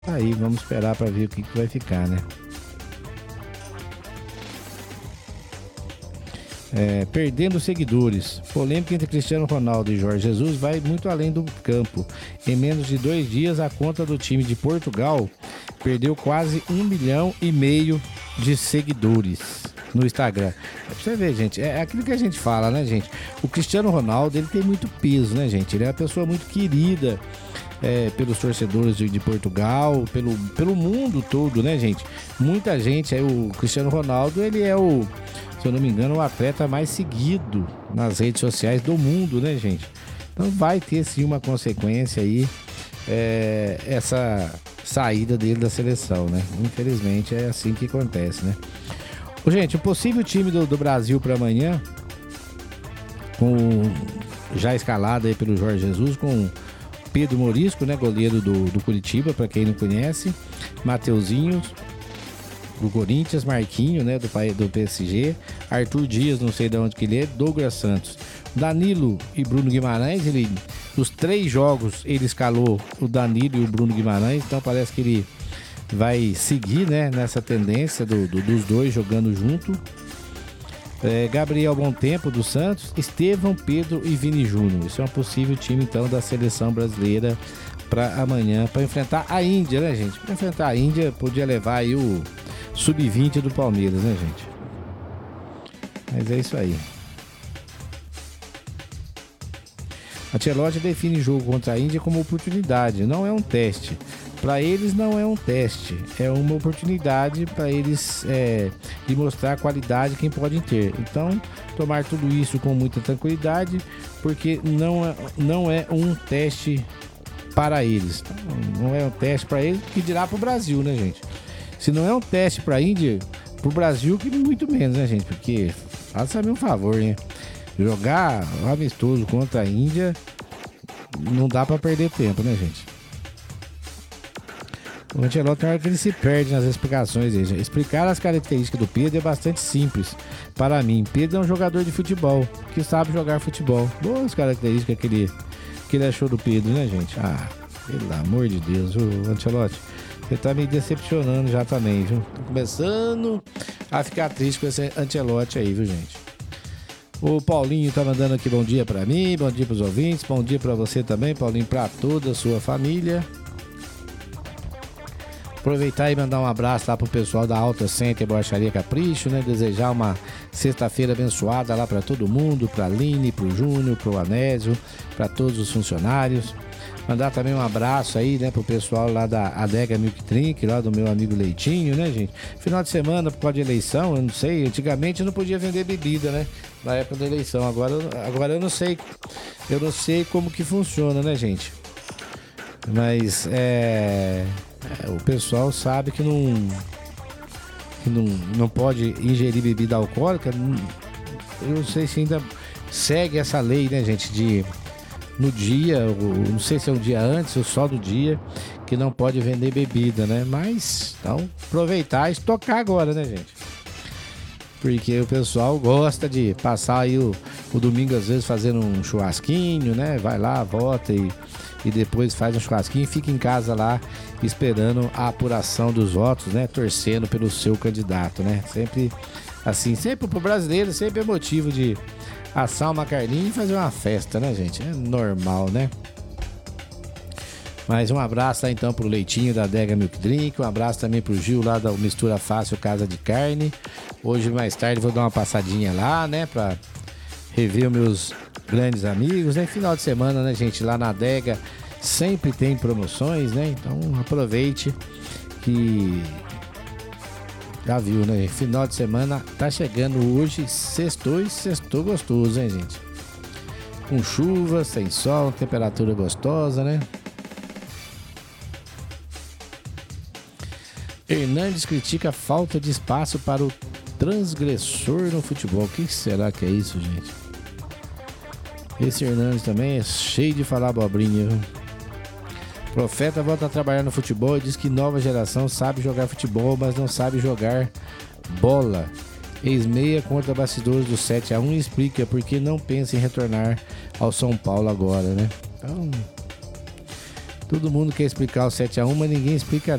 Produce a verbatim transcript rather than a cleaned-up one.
Aí, vamos esperar para ver o que, que vai ficar, né? É, perdendo seguidores. Polêmica entre Cristiano Ronaldo e Jorge Jesus vai muito além do campo. Em menos de dois dias, a conta do time de Portugal perdeu quase um milhão e meio de seguidores no Instagram. É pra você ver, gente, é aquilo que a gente fala, né, gente? O Cristiano Ronaldo, ele tem muito peso, né, gente? Ele é uma pessoa muito querida é, pelos torcedores de, de Portugal, pelo, pelo mundo todo, né, gente? Muita gente, aí o Cristiano Ronaldo, ele é o, se eu não me engano, o atleta mais seguido nas redes sociais do mundo, né, gente? Então vai ter sim uma consequência aí, é, essa saída dele da seleção, né? Infelizmente é assim que acontece, né? Ô, gente, o possível time do, do Brasil para amanhã, com já escalado aí pelo Jorge Jesus, com Pedro Morisco, né, goleiro do, do Curitiba, para quem não conhece, Mateuzinho do Corinthians, Marquinho, né, do, do P S G, Arthur Dias, não sei de onde que ele é, Douglas Santos, Danilo e Bruno Guimarães. Ele, os três jogos ele escalou o Danilo e o Bruno Guimarães, então parece que ele vai seguir, né, nessa tendência do, do, dos dois jogando junto. É, Gabriel Montempo do Santos, Estevão, Pedro e Vini Júnior. Isso é um possível time então da seleção brasileira para amanhã, para enfrentar a Índia, né, gente? Para enfrentar a Índia, podia levar aí o sub vinte do Palmeiras, né, gente? Mas é isso aí. Ancelotti define o jogo contra a Índia como oportunidade, não é um teste. Para eles não é um teste, é uma oportunidade para eles é, de mostrar a qualidade que podem ter. Então, tomar tudo isso com muita tranquilidade, porque não é, não é um teste para eles. Não é um teste para eles, que dirá para o Brasil, né, gente? Se não é um teste para a Índia, para o Brasil, que muito menos, né, gente? Porque, faça-me um favor, hein? Jogar amistoso contra a Índia não dá para perder tempo, né, gente? O Ancelotti, tem hora que ele se perde nas explicações. Explicar as características do Pedro é bastante simples para mim. Pedro é um jogador de futebol que sabe jogar futebol. Boas características que ele, que ele achou do Pedro, né, gente? Ah, pelo amor de Deus, o Ancelotti, você tá me decepcionando já também, viu? Tô começando a ficar triste com esse Ancelotti aí, viu, gente? O Paulinho tá mandando aqui bom dia pra mim, bom dia pros ouvintes, bom dia pra você também, Paulinho, pra toda a sua família. Aproveitar e mandar um abraço lá pro pessoal da Alta Center Borracharia Capricho, né? Desejar uma sexta-feira abençoada lá para todo mundo, pra Aline, pro Júnior, pro Anésio, para todos os funcionários. Mandar também um abraço aí, né, pro pessoal lá da Adega Milk Drink, lá do meu amigo Leitinho, né, gente? Final de semana, por causa de eleição, eu não sei, antigamente eu não podia vender bebida, né? Na época da eleição, agora, agora eu não sei, eu não sei como que funciona, né, gente? Mas, é... É, o pessoal sabe que não, que não não pode ingerir bebida alcoólica. Eu não sei se ainda segue essa lei, né, gente, de no dia, não sei se é um dia antes ou só do dia, que não pode vender bebida, né? Mas, então, aproveitar e estocar agora, né, gente? Porque o pessoal gosta de passar aí o, o domingo, às vezes, fazendo um churrasquinho, né? Vai lá, vota e, e depois faz um churrasquinho e fica em casa lá esperando a apuração dos votos, né? Torcendo pelo seu candidato, né? Sempre assim, sempre pro brasileiro, sempre é motivo de assar uma carninha e fazer uma festa, né, gente? É normal, né? Mas um abraço lá então pro Leitinho da Adega Milk Drink, um abraço também pro Gil lá da Mistura Fácil Casa de Carne. Hoje mais tarde vou dar uma passadinha lá, né, pra rever os meus grandes amigos, né? Final de semana, né, gente, lá na Adega sempre tem promoções, né? Então aproveite que já viu, né? Final de semana tá chegando hoje, sextou e sextou gostoso, hein, gente? Com chuva, sem sol, temperatura gostosa, né? Hernandes critica a falta de espaço para o transgressor no futebol. O que será que é isso, gente? Esse Hernandes também é cheio de falar abobrinha, viu? Profeta volta a trabalhar no futebol e diz que nova geração sabe jogar futebol, mas não sabe jogar bola. Ex-meia contra bastidores do sete a um e explica por que não pensa em retornar ao São Paulo agora, né? Então, Todo mundo quer explicar o sete a um, mas ninguém explica